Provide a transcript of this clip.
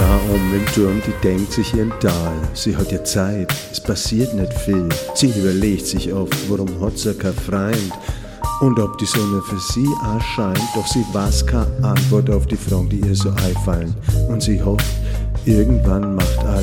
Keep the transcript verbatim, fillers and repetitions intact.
Frau um im Turm, die denkt sich ihren Tal. Sie hat ja Zeit, es passiert nicht viel. Sie überlegt sich oft, warum hat sie kein Freund und ob die Sonne für sie auch scheint. Doch sie weiß keine Antwort auf die Fragen, die ihr so einfallen. Und sie hofft, irgendwann macht all